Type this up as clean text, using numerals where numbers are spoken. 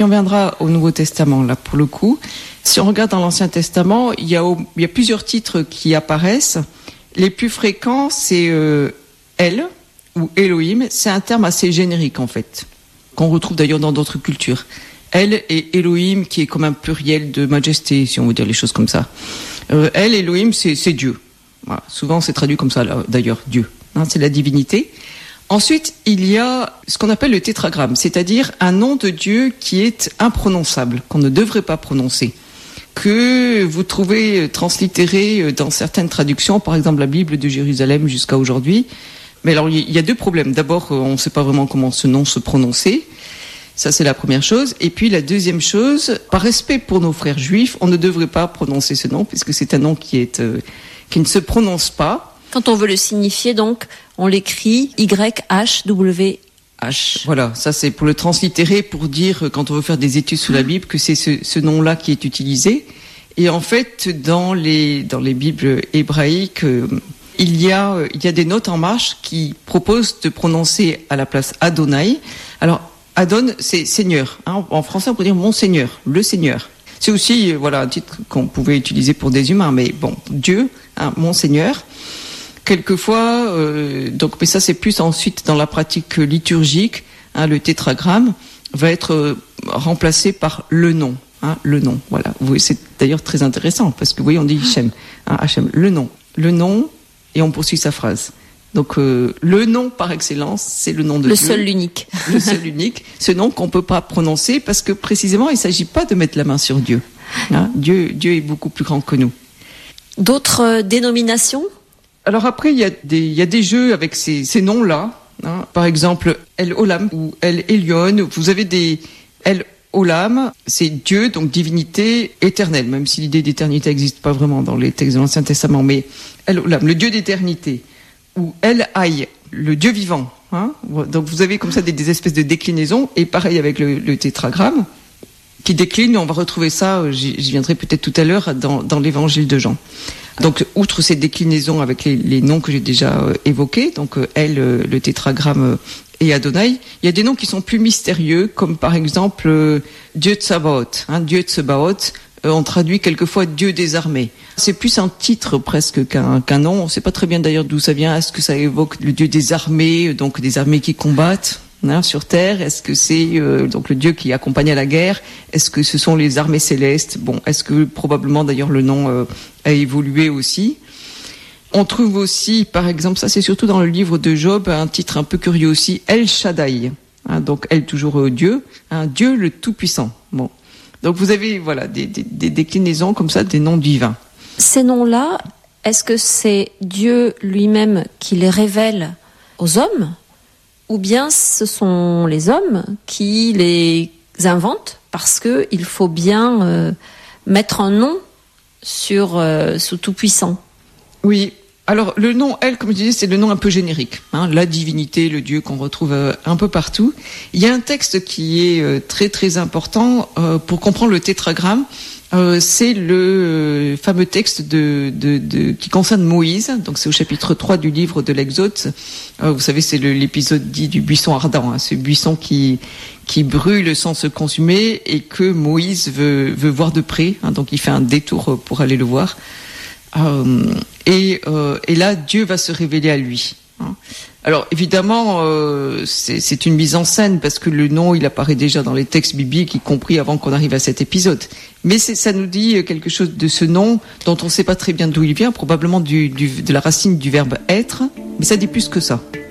puis on viendra au Nouveau Testament, là, pour le coup. Si on regarde dans l'Ancien Testament, il y a plusieurs titres qui apparaissent. Les plus fréquents, c'est El ou Elohim. C'est un terme assez générique, en fait, qu'on retrouve d'ailleurs dans d'autres cultures. El et Elohim, qui est comme un pluriel de majesté, si on veut dire les choses comme ça. El, Elohim, c'est Dieu. Voilà. Souvent, c'est traduit comme ça, là, d'ailleurs, Dieu. Hein, c'est la divinité. Ensuite, il y a ce qu'on appelle le tétragramme, c'est-à-dire un nom de Dieu qui est imprononçable, qu'on ne devrait pas prononcer, que vous trouvez translittéré dans certaines traductions, par exemple la Bible de Jérusalem jusqu'à aujourd'hui. Mais alors, il y a deux problèmes. D'abord, on ne sait pas vraiment comment ce nom se prononcer. Ça, c'est la première chose. Et puis, la deuxième chose, par respect pour nos frères juifs, on ne devrait pas prononcer ce nom, puisque c'est un nom qui ne se prononce pas. Quand on veut le signifier, donc, on l'écrit YHWH. Voilà, ça c'est pour le translittérer, pour dire, quand on veut faire des études sur la Bible, que c'est ce nom-là qui est utilisé. Et en fait, dans les Bibles hébraïques, il y a des notes en marche qui proposent de prononcer à la place Adonai. Alors, Adon, c'est Seigneur. Hein. En français, on peut dire mon Seigneur, le Seigneur. C'est aussi, un titre qu'on pouvait utiliser pour des humains, mais bon, Dieu, hein, mon Seigneur. Quelquefois, mais ça c'est plus ensuite dans la pratique liturgique, hein, le tétragramme va être remplacé par le nom, hein, le nom. Voilà, c'est d'ailleurs très intéressant parce que vous voyez, on dit Hachem, hein, Hachem, le nom, et on poursuit sa phrase. Donc le nom par excellence, c'est le nom de Dieu. Le seul, l'unique. Le seul, l'unique. Ce nom qu'on peut pas prononcer parce que précisément, il s'agit pas de mettre la main sur Dieu. Hein, Dieu est beaucoup plus grand que nous. D'autres dénominations? Alors après, il y a des jeux avec ces noms-là. Hein. Par exemple, El Olam ou El Elyon. Vous avez des El Olam, c'est Dieu, donc divinité éternelle, même si l'idée d'éternité n'existe pas vraiment dans les textes de l'Ancien Testament. Mais El Olam, le Dieu d'éternité. Ou El Hay, le Dieu vivant. Hein. Donc vous avez comme ça des espèces de déclinaisons. Et pareil avec le tétragramme, qui décline. On va retrouver ça, j'y viendrai peut-être tout à l'heure, dans l'évangile de Jean. Donc, outre ces déclinaisons avec les noms que j'ai déjà évoqués, donc El, le tétragramme et Adonai, il y a des noms qui sont plus mystérieux, comme par exemple Dieu Tsabaoth. Hein, Dieu Tsabaoth, on traduit quelquefois Dieu des armées. C'est plus un titre presque qu'un nom. On ne sait pas très bien d'ailleurs d'où ça vient. Est-ce que ça évoque le Dieu des armées, donc des armées qui combattent sur terre? Est-ce que c'est donc le Dieu qui accompagne à la guerre? Est-ce que ce sont les armées célestes? Bon, est-ce que probablement d'ailleurs le nom a évolué aussi? On trouve aussi, par exemple, ça c'est surtout dans le livre de Job, un titre un peu curieux aussi, El Shaddai. Hein, donc El toujours Dieu, Dieu le Tout-Puissant. Bon, donc vous avez des déclinaisons comme ça des noms divins. Ces noms-là, est-ce que c'est Dieu lui-même qui les révèle aux hommes? Ou bien ce sont les hommes qui les inventent parce qu'il faut bien mettre un nom sur ce Tout-Puissant. Oui, alors le nom El, comme je disais, c'est le nom un peu générique. Hein, la divinité, le Dieu qu'on retrouve un peu partout. Il y a un texte qui est très très important pour comprendre le tétragramme. C'est le fameux texte qui concerne Moïse. Donc c'est au chapitre 3 du livre de l'Exode. Vous savez, c'est l'épisode dit du buisson ardent, hein, ce buisson qui brûle sans se consumer et que Moïse veut voir de près. Hein, donc il fait un détour pour aller le voir. Et là, Dieu va se révéler à lui. Hein. Alors évidemment, c'est une mise en scène parce que le nom, il apparaît déjà dans les textes bibliques, y compris avant qu'on arrive à cet épisode. Mais ça nous dit quelque chose de ce nom dont on ne sait pas très bien d'où il vient, probablement de la racine du verbe être, mais ça dit plus que ça.